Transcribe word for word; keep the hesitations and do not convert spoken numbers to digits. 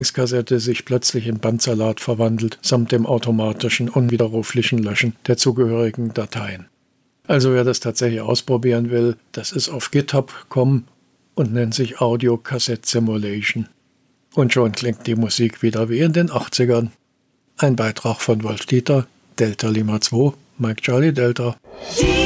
Kassette sich plötzlich in Bandsalat verwandelt, samt dem automatischen, unwiderruflichen Löschen der zugehörigen Dateien. Also wer das tatsächlich ausprobieren will, das ist auf GitHub punkt com und nennt sich Audio Cassette Simulation. Und schon klingt die Musik wieder wie in den achtzigern. Ein Beitrag von Wolf Dieter, Delta Lima zwei, Mike Charlie Delta.